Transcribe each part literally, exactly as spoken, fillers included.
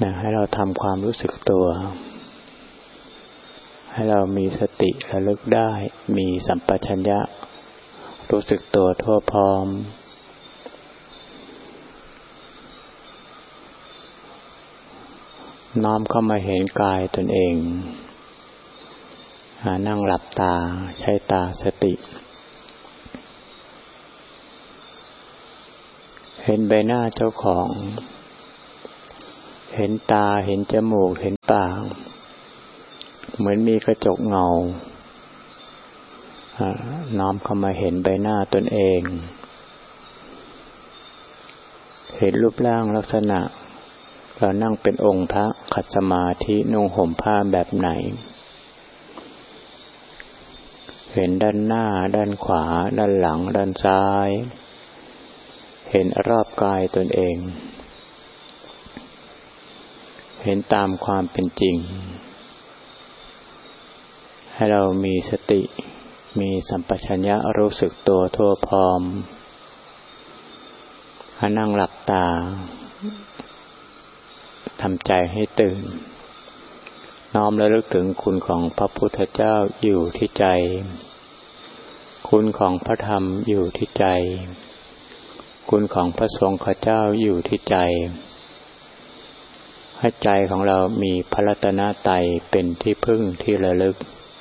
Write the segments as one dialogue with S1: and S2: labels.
S1: นะให้เราทำความรู้สึกตัวให้เรามีสติระลึกได้มีสัมปชัญญะรู้สึกตัวทั่วพร้อมน้อมเข้ามาเห็นกายตนเองนั่งหลับตาใช้ตาสติเห็นใบหน้าเจ้าของเห็นตาเห็นจมูกเห็นปากเหมือนมีกระจกเงาน้อมเข้ามาเห็นใบหน้าตนเองเห็นรูปร่างลักษณะเรานั่งเป็นองค์พระขัดสมาธินุ่งห่มผ้าแบบไหนเห็นด้านหน้าด้านขวาด้านหลังด้านซ้ายเห็นรอบกายตนเองเห็นตามความเป็นจริงให้เรามีสติมีสัมปชัญญะรู้สึกตัวทั่วพร้อมให้นั่งหลับตาทำใจให้ตื่นน้อมระลึกถึงคุณของพระพุทธเจ้าอยู่ที่ใจคุณของพระธรรมอยู่ที่ใจคุณของพระสงฆ์เจ้าอยู่ที่ใจให้ใจของเรามีพระรัตนตรัยเป็นที่พึ่งที่ระลึก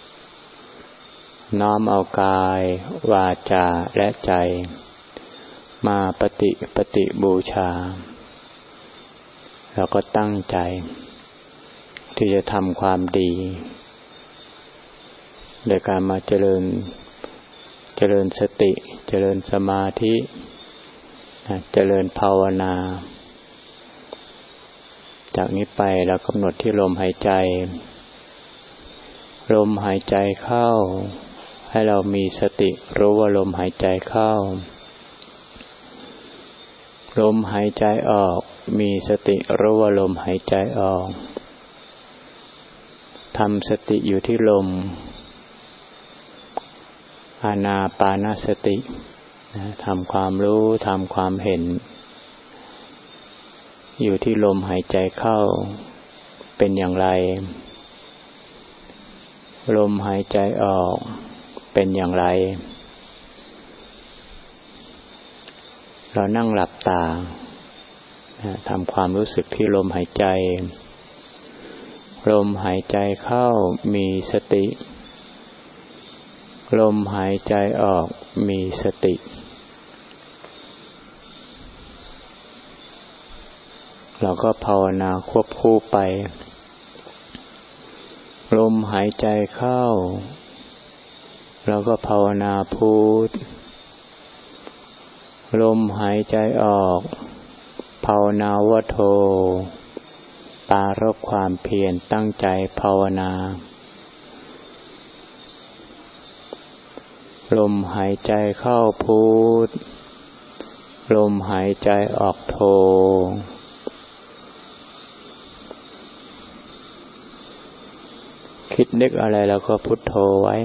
S1: น้อมเอากายวาจาและใจมาปฏิปฏิบูชาเราก็ตั้งใจที่จะทำความดีโดยการมาเจริญเจริญสติเจริญสมาธิเจริญภาวนาจากนี้ไปเรากำหนดที่ลมหายใจลมหายใจเข้าให้เรามีสติรู้ว่าลมหายใจเข้าลมหายใจออกมีสติรู้ว่าลมหายใจออกทำสติอยู่ที่ลมอานาปานสตินะทำความรู้ทำความเห็นอยู่ที่ลมหายใจเข้าเป็นอย่างไรลมหายใจออกเป็นอย่างไรเรานั่งหลับตาทำความรู้สึกที่ลมหายใจลมหายใจเข้ามีสติลมหายใจออกมีสติเราก็ภาวนาควบคู่ไปลมหายใจเข้าเราก็ภาวนาพุทลมหายใจออกภาวนาวโธปรารภความเพียรตั้งใจภาวนาลมหายใจเข้าพุทลมหายใจออกโธคิดนึกอะไรแล้วก็พุทโธไว้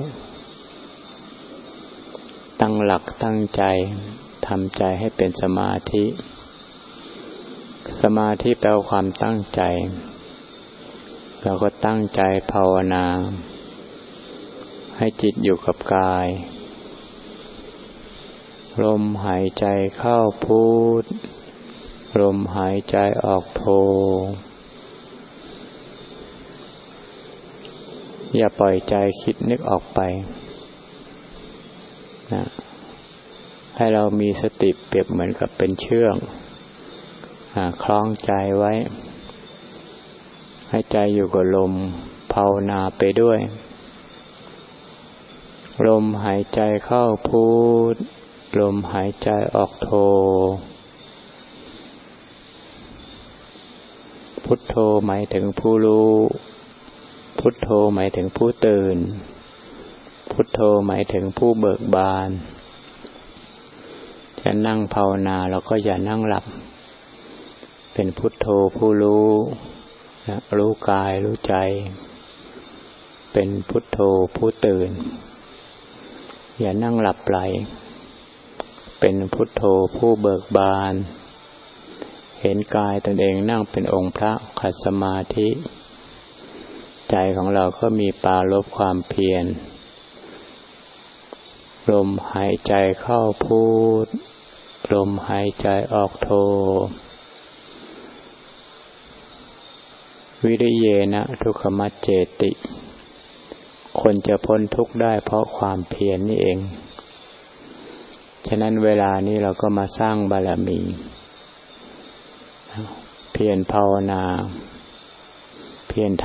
S1: ตั้งหลักตั้งใจทำใจให้เป็นสมาธิสมาธิแปลว่าความตั้งใจเราก็ตั้งใจภาวนาให้จิตอยู่กับกายลมหายใจเข้าพุทลมหายใจออกโธอย่าปล่อยใจคิดนึกออกไปนะให้เรามีสติเปรียบเหมือนกับเป็นเชือกคล้องใจไว้ให้ใจอยู่กับลมภาวนาไปด้วยลมหายใจเข้าพุทลมหายใจออกโธพุทโธหมายถึงผู้รู้พุทโธหมายถึงผู้ตื่นพุทโธหมายถึงผู้เบิกบานจะนั่งภาวนาเราก็อย่านั่งหลับเป็นพุทโธผู้รู้นะรู้กายรู้ใจเป็นพุทโธผู้ตื่นอย่านั่งหลับไหลเป็นพุทโธผู้เบิกบาน เเห็นกายตนเองนั่งเป็นองค์พระขัดสมาธิใจของเราก็มีปรารภความเพียรลมหายใจเข้าพุทลมหายใจออกโทวิริเยนะทุกขมัจเจติคนจะพ้นทุกข์ได้เพราะความเพียร นี่เองฉะนั้นเวลานี้เราก็มาสร้างบารมีเพียรภาวนาเพียร